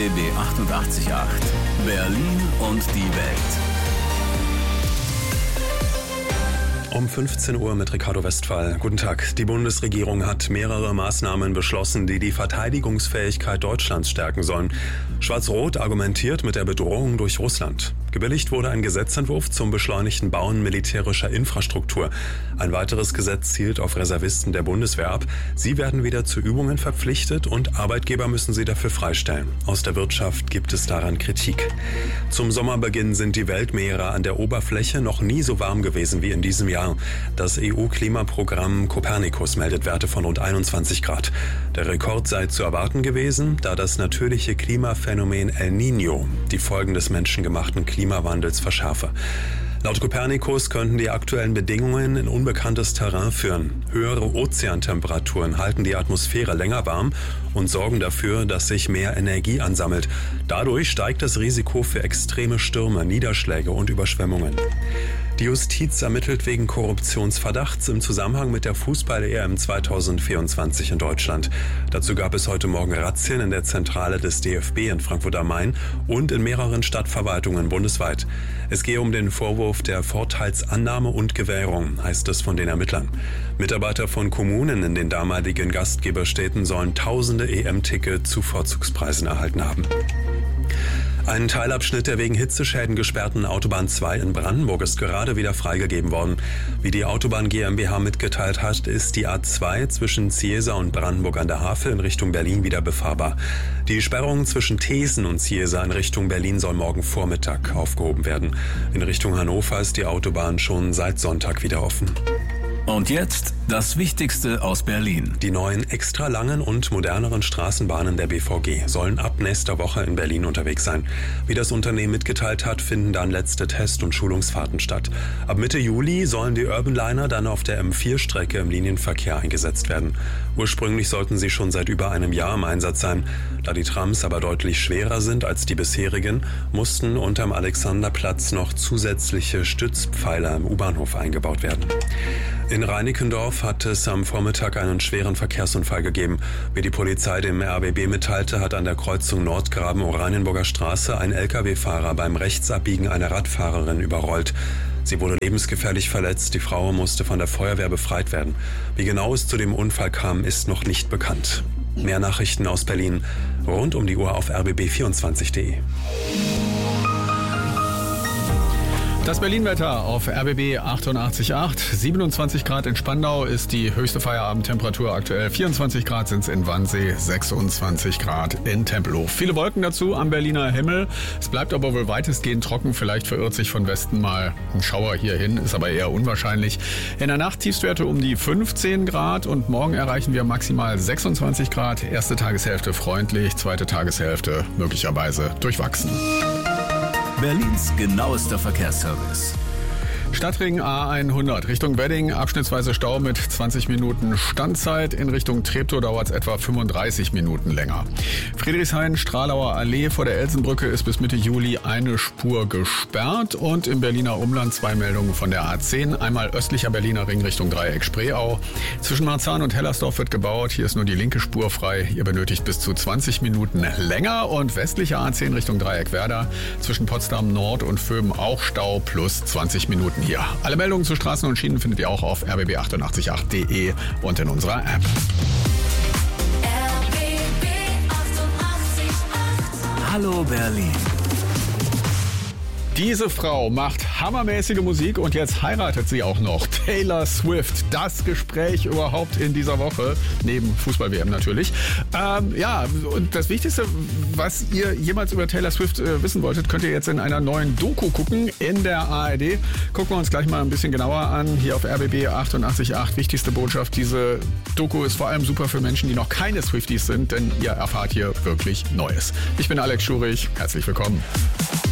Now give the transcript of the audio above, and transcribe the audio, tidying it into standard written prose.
RBB 88.8 Berlin und die Welt. Um 15 Uhr mit Ricardo Westphal. Guten Tag. Die Bundesregierung hat mehrere Maßnahmen beschlossen, die die Verteidigungsfähigkeit Deutschlands stärken sollen. Schwarz-Rot argumentiert mit der Bedrohung durch Russland. Gebilligt wurde ein Gesetzentwurf zum beschleunigten Bauen militärischer Infrastruktur. Ein weiteres Gesetz zielt auf Reservisten der Bundeswehr ab. Sie werden wieder zu Übungen verpflichtet und Arbeitgeber müssen sie dafür freistellen. Aus der Wirtschaft gibt es daran Kritik. Zum Sommerbeginn sind die Weltmeere an der Oberfläche noch nie so warm gewesen wie in diesem Jahr. Das EU-Klimaprogramm Copernicus meldet Werte von rund 21 Grad. Der Rekord sei zu erwarten gewesen, da das natürliche Klimaphänomen El Niño die Folgen des menschengemachten Klimawandels verschärfe. Laut Copernicus könnten die aktuellen Bedingungen in unbekanntes Terrain führen. Höhere Ozeantemperaturen halten die Atmosphäre länger warm und sorgen dafür, dass sich mehr Energie ansammelt. Dadurch steigt das Risiko für extreme Stürme, Niederschläge und Überschwemmungen. Die Justiz ermittelt wegen Korruptionsverdachts im Zusammenhang mit der Fußball-EM 2024 in Deutschland. Dazu gab es heute Morgen Razzien in der Zentrale des DFB in Frankfurt am Main und in mehreren Stadtverwaltungen bundesweit. Es gehe um den Vorwurf der Vorteilsannahme und Gewährung, heißt es von den Ermittlern. Mitarbeiter von Kommunen in den damaligen Gastgeberstädten sollen tausende EM-Ticket zu Vorzugspreisen erhalten haben. Ein Teilabschnitt der wegen Hitzeschäden gesperrten Autobahn 2 in Brandenburg ist gerade wieder freigegeben worden. Wie die Autobahn GmbH mitgeteilt hat, ist die A2 zwischen Ziesa und Brandenburg an der Havel in Richtung Berlin wieder befahrbar. Die Sperrung zwischen Thesen und Ziesa in Richtung Berlin soll morgen Vormittag aufgehoben werden. In Richtung Hannover ist die Autobahn schon seit Sonntag wieder offen. Und jetzt das Wichtigste aus Berlin. Die neuen extra langen und moderneren Straßenbahnen der BVG sollen ab nächster Woche in Berlin unterwegs sein. Wie das Unternehmen mitgeteilt hat, finden dann letzte Test- und Schulungsfahrten statt. Ab Mitte Juli sollen die Urbanliner dann auf der M4-Strecke im Linienverkehr eingesetzt werden. Ursprünglich sollten sie schon seit über einem Jahr im Einsatz sein. Da die Trams aber deutlich schwerer sind als die bisherigen, mussten unterm Alexanderplatz noch zusätzliche Stützpfeiler im U-Bahnhof eingebaut werden. In Reinickendorf hat es am Vormittag einen schweren Verkehrsunfall gegeben. Wie die Polizei dem RBB mitteilte, hat an der Kreuzung Nordgraben-Oranienburger Straße ein Lkw-Fahrer beim Rechtsabbiegen eine Radfahrerin überrollt. Sie wurde lebensgefährlich verletzt, die Frau musste von der Feuerwehr befreit werden. Wie genau es zu dem Unfall kam, ist noch nicht bekannt. Mehr Nachrichten aus Berlin rund um die Uhr auf rbb24.de. Das Berlin-Wetter auf RBB 88.8. 27 Grad in Spandau ist die höchste Feierabendtemperatur aktuell. 24 Grad sind es in Wannsee, 26 Grad in Tempelhof. Viele Wolken dazu am Berliner Himmel. Es bleibt aber wohl weitestgehend trocken. Vielleicht verirrt sich von Westen mal ein Schauer hierhin, ist aber eher unwahrscheinlich. In der Nacht Tiefstwerte um die 15 Grad und morgen erreichen wir maximal 26 Grad. Erste Tageshälfte freundlich, zweite Tageshälfte möglicherweise durchwachsen. Berlins genauester Verkehrsservice. Stadtring A100 Richtung Wedding, abschnittsweise Stau mit 20 Minuten Standzeit. In Richtung Treptow dauert es etwa 35 Minuten länger. Friedrichshain-Stralauer Allee vor der Elsenbrücke ist bis Mitte Juli eine Spur gesperrt. Und im Berliner Umland 2 Meldungen von der A10. Einmal östlicher Berliner Ring Richtung Dreieck Spreeau. Zwischen Marzahn und Hellersdorf wird gebaut. Hier ist nur die linke Spur frei. Ihr benötigt bis zu 20 Minuten länger. Und westlicher A10 Richtung Dreieck Werder. Zwischen Potsdam Nord und Vöben auch Stau plus 20 Minuten hier. Alle Meldungen zu Straßen und Schienen findet ihr auch auf rbb888.de und in unserer App. RBB 88.8. Hallo Berlin. Diese Frau macht hammermäßige Musik und jetzt heiratet sie auch noch. Taylor Swift, das Gespräch überhaupt in dieser Woche, neben Fußball-WM natürlich. Und das Wichtigste, was ihr jemals über Taylor Swift wissen wolltet, könnt ihr jetzt in einer neuen Doku gucken in der ARD. Gucken wir uns gleich mal ein bisschen genauer an, hier auf RBB 88.8. Wichtigste Botschaft, diese Doku ist vor allem super für Menschen, die noch keine Swifties sind, denn ihr erfahrt hier wirklich Neues. Ich bin Alex Schurich, herzlich willkommen.